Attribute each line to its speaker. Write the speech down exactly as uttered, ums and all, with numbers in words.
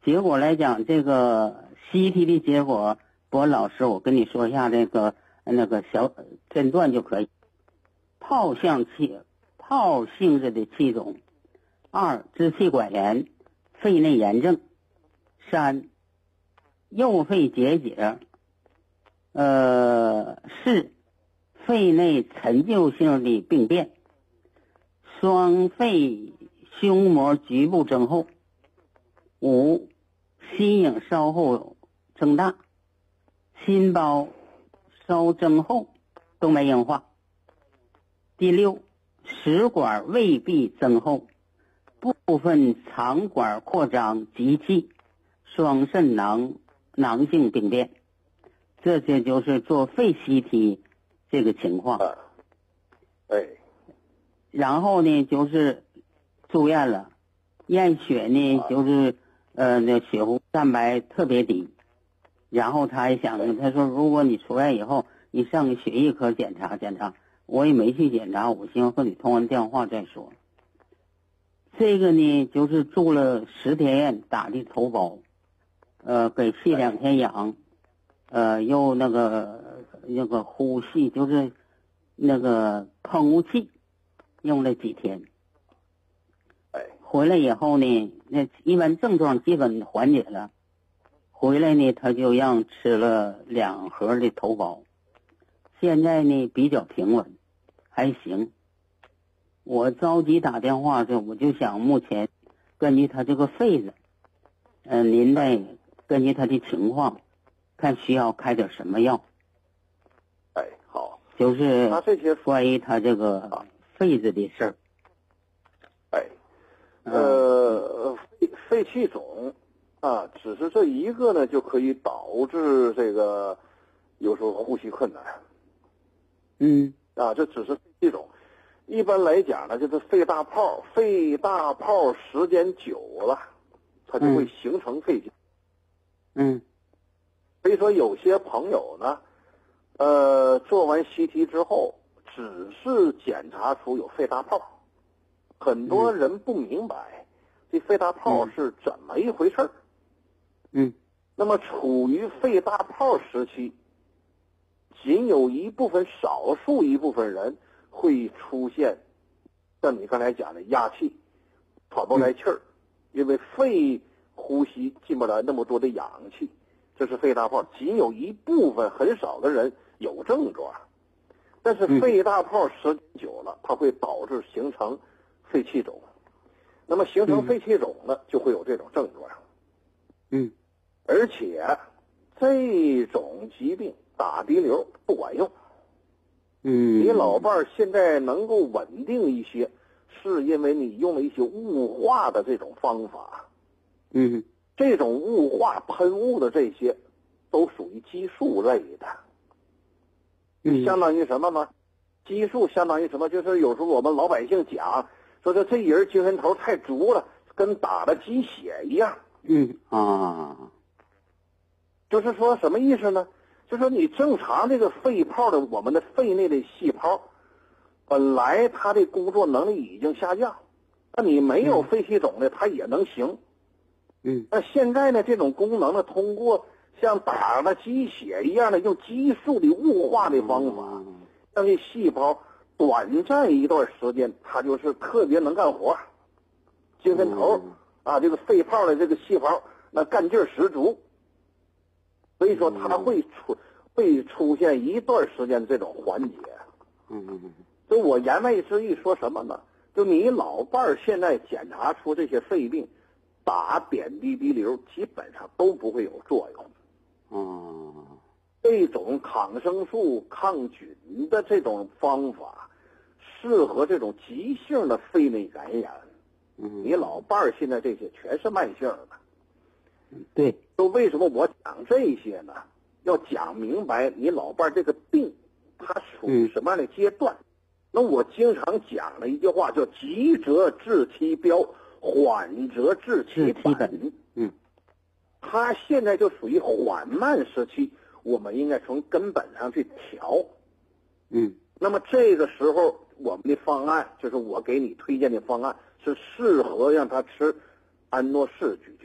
Speaker 1: 结果来讲，这个习题的结果，博文老师，我跟你说一下这个那个小诊断就可以。泡相气，泡性质的气肿。二、支气管炎，肺内炎症。三、右肺结节。呃，四、肺内陈旧性的病变。双肺胸膜局部增厚。五、心影稍后增大，心包稍增厚，都没硬化。第六，食管胃壁增厚，部分肠管扩张积气，双肾囊囊性病变。这些就是做肺习题这个情况。
Speaker 2: 啊，哎，
Speaker 1: 然后呢，就是住院了，验血呢，就是呃，那血红蛋白特别低。然后他还想，他说如果你出院以后，你上个血液科检查检查。我也没去检查，我寻思和你通完电话再说。这个呢，就是住了十天院，打的头孢，呃，给气两天氧，呃，又那个那个呼吸，就是那个喷雾器，用了几天。
Speaker 2: 哎，
Speaker 1: 回来以后呢，那一般症状基本缓解了。回来呢，他就让吃了两盒的头孢。现在呢比较平稳，还行。我着急打电话，这我就想目前根据他这个肺子，嗯、呃，您再根据他的情况，看需要开点什么药。
Speaker 2: 哎，好，
Speaker 1: 就是
Speaker 2: 他这些
Speaker 1: 关于他这个肺子的事儿。
Speaker 2: 哎，呃，肺肺气肿啊，只是这一个呢，就可以导致这个有时候呼吸困难。
Speaker 1: 嗯，
Speaker 2: 啊，这只是肺气肿。一般来讲呢，就是肺大泡，肺大泡时间久了，它就会形成肺气。
Speaker 1: 嗯，
Speaker 2: 所以说有些朋友呢，呃，做完习题之后，只是检查出有肺大泡，很多人不明白、嗯、这肺大泡是怎么一回事儿。
Speaker 1: 嗯，
Speaker 2: 那么处于肺大泡时期，仅有一部分少数一部分人会出现像你刚才讲的压气，喘不来气儿、嗯、因为肺呼吸进不来那么多的氧气，这是肺大泡。仅有一部分很少的人有症状，但是肺大泡时间久了，它会导致形成肺气肿。那么形成肺气肿呢，就会有这种症状。
Speaker 1: 嗯，
Speaker 2: 而且这种疾病打滴流不管用。
Speaker 1: 嗯，
Speaker 2: 你老伴儿现在能够稳定一些，是因为你用了一些雾化的这种方法。
Speaker 1: 嗯，
Speaker 2: 这种雾化喷雾的这些都属于激素类的。
Speaker 1: 嗯，
Speaker 2: 相当于什么呢？激素相当于什么？就是有时候我们老百姓讲说这这人精神头太足了，跟打了鸡血一样。
Speaker 1: 嗯啊，
Speaker 2: 就是说什么意思呢？就说你正常这个肺泡的，我们的肺内的细胞本来它的工作能力已经下降，那你没有肺气肿的，它也能行。
Speaker 1: 嗯，
Speaker 2: 那现在呢，这种功能呢，通过像打了鸡血一样的用激素的雾化的方法，让这细胞短暂一段时间，它就是特别能干活，精神头啊，这个肺泡的这个细胞那干劲儿十足。所以说它会出会出现一段时间这种缓解。
Speaker 1: 嗯嗯嗯。
Speaker 2: 所以我言外之意说什么呢？就你老伴儿现在检查出这些肺病，打点滴滴流基本上都不会有作用。
Speaker 1: 哦。
Speaker 2: 这种抗生素抗菌的这种方法，适合这种急性的肺内感染。
Speaker 1: 嗯。
Speaker 2: 你老伴儿现在这些全是慢性的。
Speaker 1: 对，
Speaker 2: 就为什么我讲这些呢？要讲明白你老伴这个病，它属于什么样的阶段。嗯、那我经常讲了一句话，叫“急则治其标，缓则治其本”。
Speaker 1: 嗯，
Speaker 2: 他现在就属于缓慢时期，我们应该从根本上去调。
Speaker 1: 嗯，
Speaker 2: 那么这个时候，我们的方案就是我给你推荐的方案，是适合让他吃安诺氏菌。